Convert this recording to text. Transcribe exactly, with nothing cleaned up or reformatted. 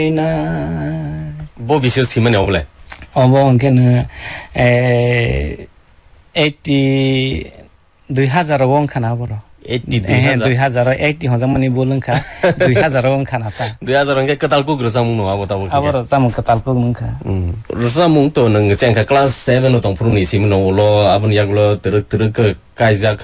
뭐 비슷 시면 오래. 어뭐 걔는 에 eighty two thousand won खाना बोलो. eighty 에 two thousand eighty हजार मनी बोलन का two thousand won खाना था. two thousand के कताल को ग्रसा मुंग आगो ताबो. 아버로 ताम कताल को मुंग का. 음. ग्रसा मुंग तो नंग 쟁가 클래스 seven 로 동프로 니시면 오로 아버니 약로 들을 들을 그 가이자